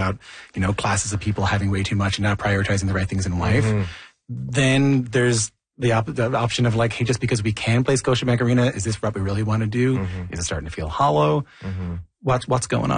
about, classes of people having way too much and not prioritizing the right things in life. Mm-hmm. Then there's the option of like, hey, just because we can play Scotiabank Arena, is this what we really want to do? Mm-hmm. Is it starting to feel hollow? Mm-hmm. What's going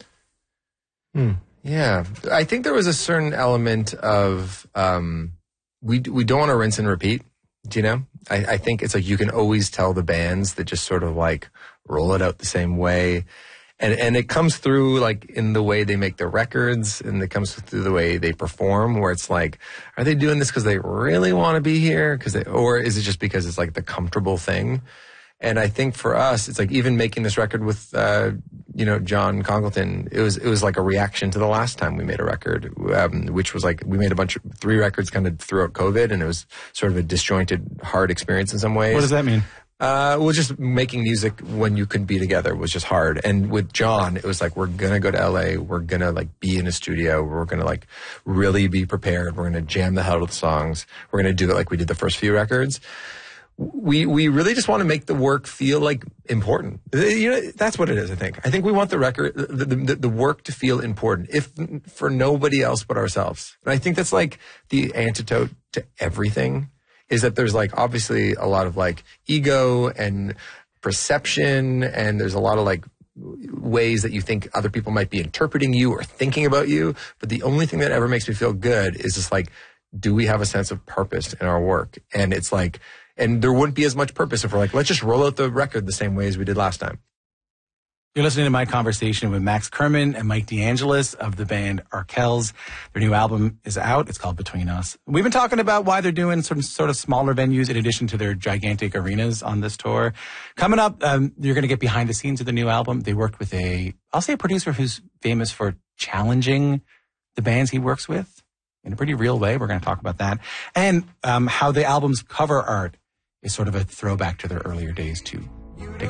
on? Yeah, I think there was a certain element of we don't want to rinse and repeat. Do you know? I think it's like you can always tell the bands that just sort of like roll it out the same way. And it comes through like in the way they make their records, and it comes through the way they perform, where it's like, are they doing this because they really want to be here? Or is it just because it's like the comfortable thing? And I think for us, it's like even making this record with, John Congleton, it was like a reaction to the last time we made a record, which was like, we made 3 records kind of throughout COVID, and it was sort of a disjointed, hard experience in some ways. What does that mean? Well, just making music when you couldn't be together was just hard. And with John, it was like, we're going to go to LA. We're going to like be in a studio. We're going to like really be prepared. We're going to jam the hell out of the songs. We're going to do it like we did the first few records. We really just want to make the work feel like important. That's what it is, I think. I think we want the record, the work to feel important, if for nobody else but ourselves. And I think that's like the antidote to everything, is that there's like obviously a lot of like ego and perception, and there's a lot of like ways that you think other people might be interpreting you or thinking about you. But the only thing that ever makes me feel good is just like, do we have a sense of purpose in our work? And it's like, and there wouldn't be as much purpose if we're like, let's just roll out the record the same way as we did last time. You're listening to my conversation with Max Kerman and Mike DeAngelis of the band Arkells. Their new album is out. It's called Between Us. We've been talking about why they're doing some sort of smaller venues in addition to their gigantic arenas on this tour. Coming up, you're going to get behind the scenes of the new album. They worked with a producer who's famous for challenging the bands he works with in a pretty real way. We're going to talk about that. And how the album's cover art is sort of a throwback to their earlier days too.